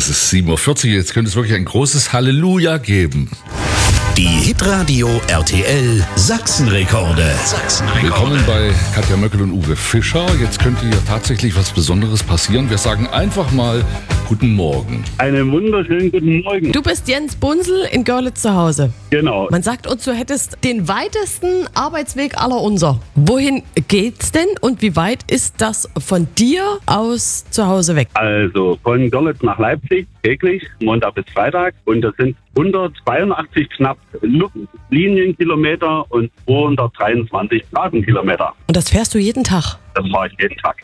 Es ist 7:40 Uhr, jetzt könnte es wirklich ein großes Halleluja geben. Die Hitradio RTL Sachsenrekorde. Willkommen bei Katja Möckel und Uwe Fischer. Jetzt könnte hier tatsächlich was Besonderes passieren. Wir sagen einfach mal Guten Morgen. Einen wunderschönen guten Morgen. Du bist Jens Bunzel in Görlitz zu Hause. Genau. Man sagt uns, du hättest den weitesten Arbeitsweg aller unser. Wohin geht's denn und wie weit ist das von dir aus zu Hause weg? Also von Görlitz nach Leipzig täglich, Montag bis Freitag. Und das sind 182 knapp Linienkilometer und 223 Straßenkilometer. Und das fährst du jeden Tag? Das fahre ich jeden Tag.